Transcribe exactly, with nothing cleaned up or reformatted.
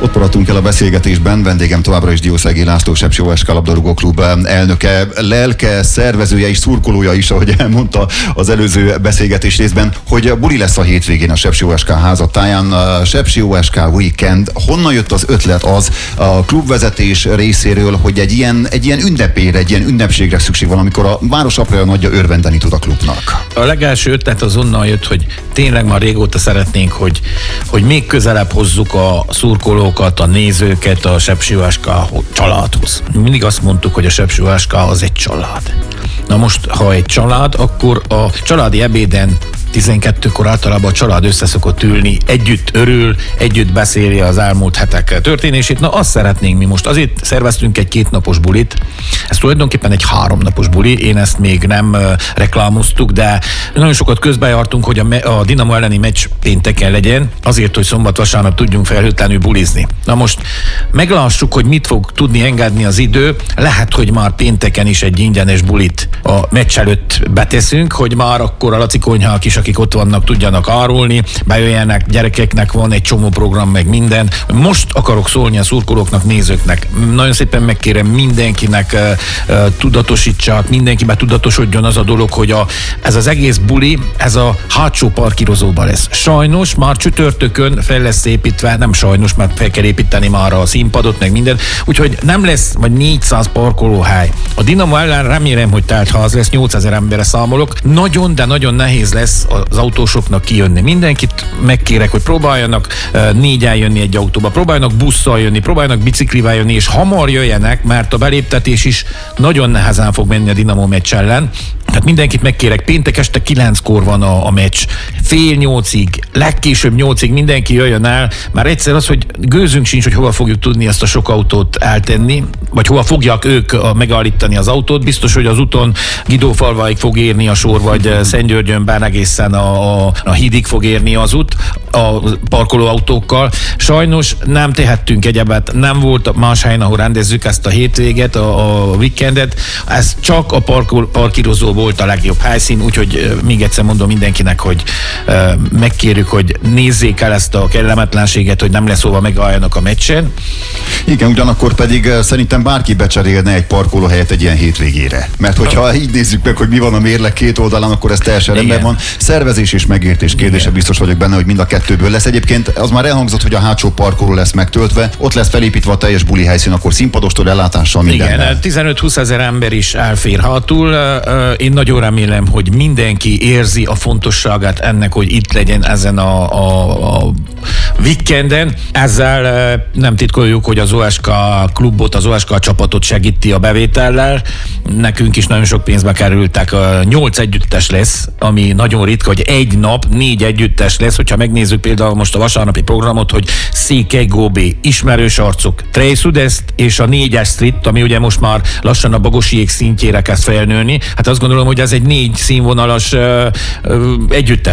Ott maradtunk el a beszélgetésben, vendégem továbbra is Diószegi László, Sepsi o es ká labdarúgó klub elnöke, lelke, szervezője és szurkolója is, ahogy elmondta az előző beszélgetés részben, hogy buli lesz a hétvégén a Sepsi o es ká házatáján, a Sepsi o es ká Weekend. Honnan jött az ötlet az a klubvezetés részéről, hogy egy ilyen, egy ilyen ünnepére, egy ilyen ünnepségre szükség van, amikor a város aprója nagyja örvendeni tud a klubnak? A legelső ötlet az onnan jött, hogy tényleg már régóta szeretnénk, hogy, hogy még közelebb hozzuk a szurkolókat, a nézőket a Sepsi o es ká családhoz. Mindig azt mondtuk, hogy a Sepsi o es ká az egy család. Na most, ha egy család, akkor a családi ebéden tizenkettőkor általában a család összeszokott ülni, együtt örül, együtt beszéli az elmúlt hetek történését. Na azt szeretnénk mi most. Azért szerveztünk egy kétnapos bulit. Ez tulajdonképpen egy háromnapos buli. Én ezt még nem uh, reklámoztuk, de nagyon sokat közbejártunk, hogy a, me- a Dinamo elleni meccs pénteken legyen, azért, hogy szombat-vasárnap tudjunk felhőtlenül bulizni. Na most meglássuk, hogy mit fog tudni engedni az idő. Lehet, hogy már pénteken is egy ingyenes bulit a meccs előtt beteszünk, hogy már akkor a Laci konyhák is, akik ott vannak, tudjanak árulni, bejöjjenek, gyerekeknek van egy csomó program, meg minden. Most akarok szólni a szurkolóknak, nézőknek. Nagyon szépen megkérem mindenkinek uh, uh, tudatosítsák, mindenkiben tudatosodjon az a dolog, hogy a, ez az egész buli, ez a hátsó parkírozóban lesz. Sajnos már csütörtökön fel lesz építve, nem sajnos, mert fel kell építeni már a színpadot, meg minden, úgyhogy nem lesz vagy négyszáz parkolóhely. A Dinamo ellen remélem, hogy telt ház lesz, nyolcezer emberre számolok. Nagyon, de nagyon nehéz lesz az autósoknak kijönni. Mindenkit megkérek, hogy próbáljanak négyen jönni egy autóba, próbáljanak busszal jönni, próbáljanak biciklivel jönni, és hamar jöjjenek, mert a beléptetés is nagyon nehezen fog menni a Dinamo meccs ellen. Tehát mindenkit megkérek, péntek este kilenckor van a, a meccs, fél nyolcig, legkésőbb nyolcig mindenki jöjjön el, már egyszer az, hogy gőzünk sincs, hogy hova fogjuk tudni ezt a sok autót eltenni, vagy hova fogják ők a, megállítani az autót. Biztos, hogy az úton Gidófalváig fog érni a sor, vagy Szentgyörgyön bár egészen a, a, a hídig fog érni az út a parkolóautókkal. Sajnos nem tehettünk egyebet, nem volt más helyen, ahol rendezzük ezt a hétvéget, a, a weekendet. Ez csak a parkol, parkírozó volt a legjobb helyszín, úgyhogy még egyszer mondom mindenkinek, hogy uh, megkérjük, hogy nézzék el ezt a kellemetlenséget, hogy nem lesz hova megálljanak a meccsen. Igen, ugyanakkor pedig uh, szerintem bárki becserélne egy parkolóhelyet egy ilyen hétvégére. Mert hogyha oh. így nézzük meg, hogy mi van a mérleg két oldalán, akkor ez teljesen rendben van. Szervezés és megértés kérdése, igen. Biztos vagyok benne, hogy mind a kettőből lesz. Egyébként az már elhangzott, hogy a hátsó parkoló lesz megtöltve, ott lesz felépítve a teljes buli helyszín, akkor színpadostól ellátással mindennel. Igen, tizenöt-húsz ezer ember is elfér hátul. Én nagyon remélem, hogy mindenki érzi a fontosságát ennek, hogy itt legyen ezen a, a, a weekenden. Ezzel nem titkoljuk, hogy az o es ká klubot, az o es ká csapatot segíti a bevétellel. Nekünk is nagyon sok pénzbe kerültek. Nyolc együttes lesz, ami nagyon ritka, hogy egy nap négy együttes lesz. Hogyha megnézzük például most a vasárnapi programot, hogy Székely Góbé, ismerős arcok, Trey Sudest és a négyes Street, ami ugye most már lassan a Bagosiék szintjére kezd felnőni. Hát azt gondolom, hogy ez egy négy színvonalas uh, uh, együttes.